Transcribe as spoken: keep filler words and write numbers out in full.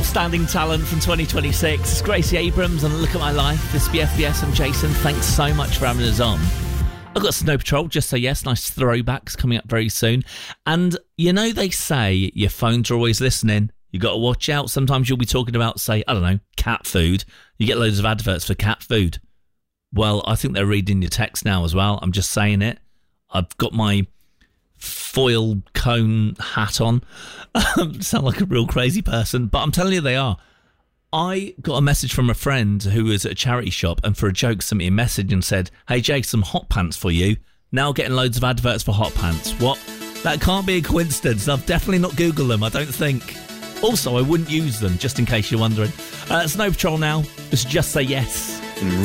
outstanding talent from twenty twenty-six. It's Gracie Abrams and Look at My Life. This is B F B S. I'm Jason. Thanks so much for having us on. I've got Snow Patrol, Just Say Yes, nice throwbacks coming up very soon. And you know they say your phones are always listening. You got to watch out. Sometimes you'll be talking about, say, I don't know, cat food. You get loads of adverts for cat food. Well, I think they're reading your text now as well. I'm just saying it. I've got my foil cone hat on. Sound like a real crazy person, but I'm telling you they are. I got a message from a friend who was at a charity shop and for a joke sent me a message and said, hey Jake, some hot pants for you. Now getting loads of adverts for hot pants. What? That can't be a coincidence. I've definitely not Googled them, I don't think. Also, I wouldn't use them, just in case you're wondering. Uh, Snow Patrol now. It's Just Say Yes.